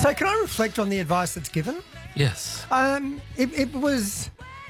So can I reflect on the advice that's given? Yes. It was,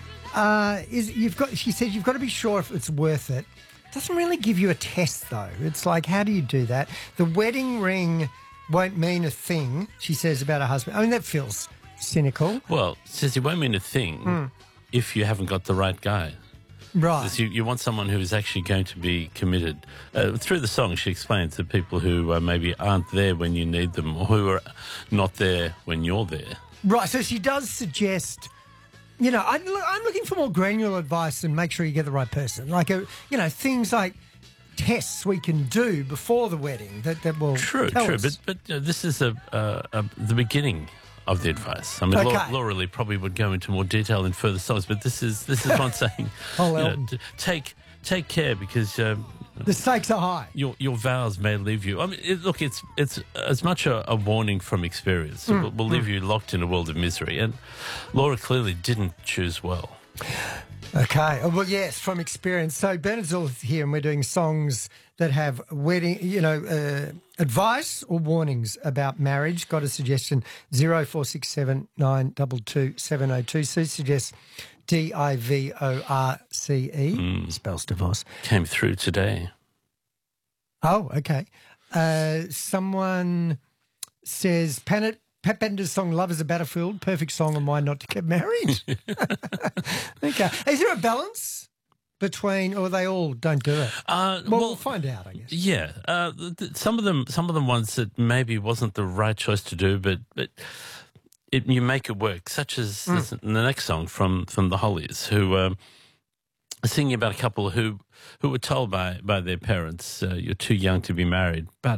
she said you've got to be sure if it's worth it. Doesn't really give you a test though. It's like, how do you do that? The wedding ring won't mean a thing, she says about her husband. I mean, that feels cynical. Well, it says it won't mean a thing if you haven't got the right guy. Right. You want someone who is actually going to be committed. Through the song, she explains that people who maybe aren't there when you need them or who are not there when you're there. Right, so she does suggest, I'm looking for more granular advice and make sure you get the right person. Like, things like tests we can do before the wedding that will True. us. But this is the beginning of the advice. I mean, Okay. Laura Lee probably would go into more detail in further songs, but this is one saying, take care because the stakes are high. your vows may leave you. I mean, it's as much a warning from experience. It will leave you locked in a world of misery, and Laura clearly didn't choose well. Okay. Well, yes, from experience. So Bernard Zul is here and we're doing songs that have wedding, advice or warnings about marriage. Got a suggestion, 0467 922 702. Sue suggests DIVORCE, spells divorce. Came through today. Oh, okay. Someone says, Pat Bender's song "Love Is a Battlefield," perfect song on why not to get married. Okay, is there a balance between, or they all don't do it? We'll find out, I guess. Yeah, some of them ones that maybe wasn't the right choice to do, but you make it work. Such as the next song from the Hollies, who are singing about a couple who were told by their parents, "You're too young to be married," but.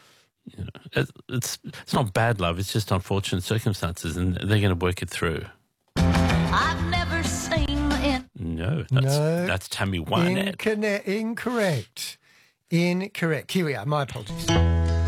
It's not bad love, it's just unfortunate circumstances, and they're going to work it through. I've never seen it. No, that's Tammy Wynette. Incorrect. Here we are. My apologies.